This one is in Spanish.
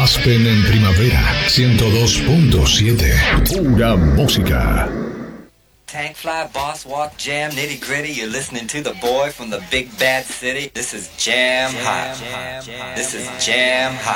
Aspen en primavera, 102.7. Pura música. Tank fly, boss walk, jam, nitty gritty. You're listening to the boy from the big bad city. This is Jam Hot. This is Jam Hot.